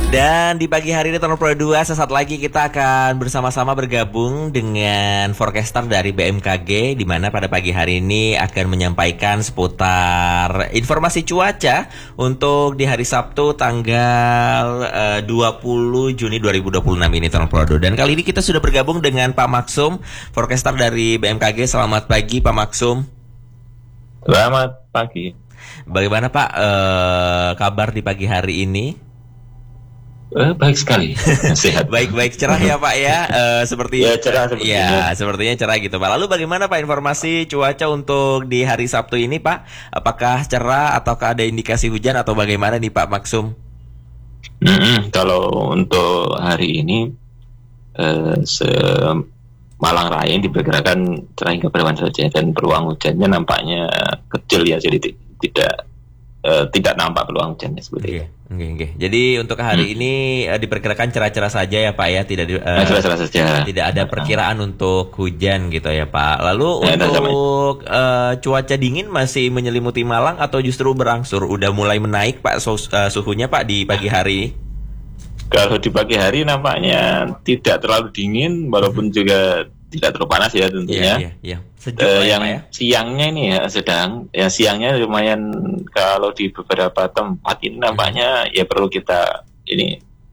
Dan di pagi hari ini Tonor Pro 2 sesaat lagi kita akan bersama-sama bergabung dengan forecaster dari BMKG, di mana pada pagi hari ini akan menyampaikan seputar informasi cuaca untuk di hari Sabtu tanggal 20 Juni 2026 ini Tonor Pro 2. Dan kali ini kita sudah bergabung dengan Pak Maksum, forecaster dari BMKG. Selamat pagi Pak Maksum. Selamat pagi. Bagaimana Pak kabar di pagi hari ini? Baik sekali, sehat. Baik-baik, cerah ya Pak ya. Seperti ya, cerah sepertinya. Ya, sepertinya cerah gitu Pak. Lalu bagaimana Pak informasi cuaca untuk di hari Sabtu ini Pak? Apakah cerah ataukah ada indikasi hujan atau bagaimana nih Pak Maksum? Kalau untuk hari ini Malang Raya diperkirakan cerah hingga berawan saja, dan peluang hujannya nampaknya kecil ya, jadi tidak nampak peluang hujannya seperti itu. Okay. Jadi untuk hari ini diperkirakan cerah-cerah saja ya Pak ya, cerah-cerah saja. Tidak ada perkiraan untuk hujan gitu ya Pak. Lalu untuk cuaca dingin masih menyelimuti Malang atau justru berangsur udah mulai menaik Pak suhunya Pak di pagi hari? Kalau di pagi hari nampaknya tidak terlalu dingin, walaupun juga tidak terlalu panas ya tentunya. Iya. Sejuk yang ya? Siangnya ini ya sedang, ya siangnya lumayan, kalau di beberapa tempat ini nampaknya ya perlu kita ini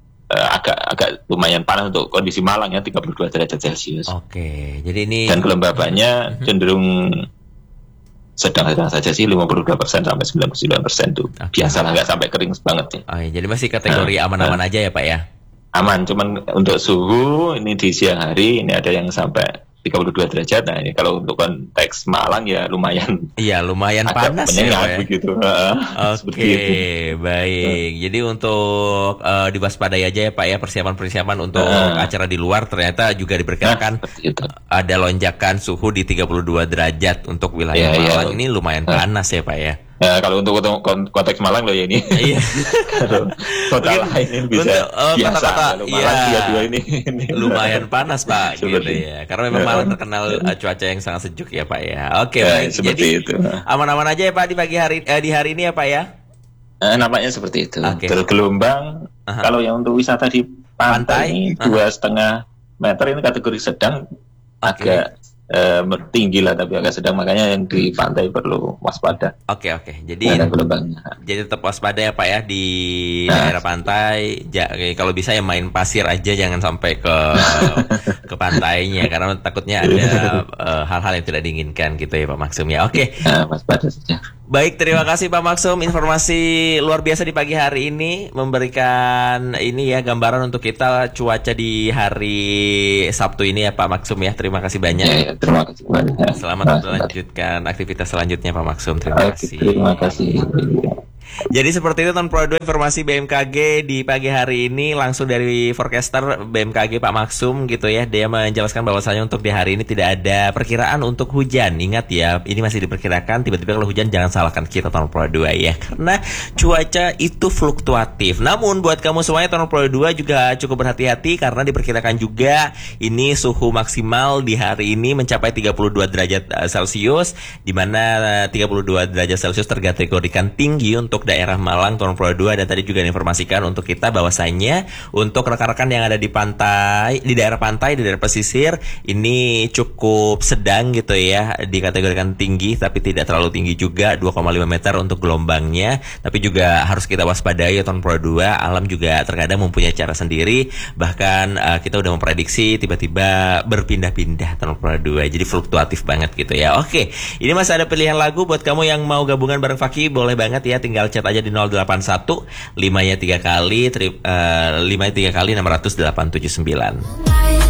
agak lumayan panas untuk kondisi Malang ya, 32 derajat Celcius. Oke, jadi ini dan kelembabannya cenderung sedang-sedang saja sih, 52% sampai 99% tuh. Biasalah, nggak sampai kering banget ya. Oh, jadi masih kategori aman-aman aja ya Pak ya? Aman, cuman untuk suhu ini di siang hari ini ada yang sampai 32 derajat. Nah, ini kalau untuk konteks Malang ya lumayan. Iya, lumayan panas ya Pak ya. Begitu. Oke, baik. Jadi untuk diwaspadai aja ya Pak ya, persiapan untuk acara di luar ternyata juga diperkirakan ada lonjakan suhu di 32 derajat untuk wilayah Malang. Ini lumayan panas ya Pak ya. Ya, kalau untuk konteks Malang loh ya ini. Iya. Kota lain ini bisa biasa. Kota-kota ini lumayan panas Pak gitu ya. Karena memang Malang terkenal cuaca yang sangat sejuk ya Pak ya. Oke, baik. Jadi itu aman-aman aja ya Pak di pagi hari di hari ini ya Pak ya. Nampaknya seperti itu. Bergelombang. Kalau yang untuk wisata di pantai 2,5 meter ini kategori sedang, agak tinggi lah tapi agak sedang, makanya yang di pantai perlu waspada. Oke. Jadi tetap waspada ya Pak ya di daerah pantai. Kalau bisa ya main pasir aja, jangan sampai ke pantainya karena takutnya ada hal-hal yang tidak diinginkan gitu ya Pak Maksum ya. Oke. Waspada saja. Baik, terima kasih Pak Maksum, informasi luar biasa di pagi hari ini, memberikan ini ya gambaran untuk kita cuaca di hari Sabtu ini ya Pak Maksum ya. Terima kasih banyak. Terima kasih banyak. Selamat melanjutkan aktivitas selanjutnya Pak Maksum. Terima kasih. Terima kasih. Jadi seperti itu Tonor Pro 2 informasi BMKG di pagi hari ini langsung dari forecaster BMKG Pak Maksum gitu ya. Dia menjelaskan bahwasanya untuk di hari ini tidak ada perkiraan untuk hujan. Ingat ya, ini masih diperkirakan, tiba-tiba kalau hujan jangan salahkan kita Tonor Pro 2 ya. Karena cuaca itu fluktuatif. Namun buat kamu semuanya Tonor Pro 2 juga cukup berhati-hati karena diperkirakan juga ini suhu maksimal di hari ini mencapai 32 derajat Celcius, di mana 32 derajat Celcius terkategorikan tinggi untuk daerah Malang Tonor Pro 2. Dan tadi juga diinformasikan untuk kita bahwasanya untuk rekan-rekan yang ada di pantai, di daerah pantai, di daerah pesisir ini cukup sedang gitu ya, dikategorikan tinggi tapi tidak terlalu tinggi juga, 2,5 meter untuk gelombangnya. Tapi juga harus kita waspadai Tonor Pro 2, alam juga terkadang mempunyai cara sendiri. Bahkan kita udah memprediksi tiba-tiba berpindah-pindah Tonor Pro 2, jadi fluktuatif banget gitu ya. Oke, ini masih ada pilihan lagu buat kamu yang mau gabungan bareng Fakih, boleh banget ya, tinggal chat aja di 081 5-nya 3 kali 600 879.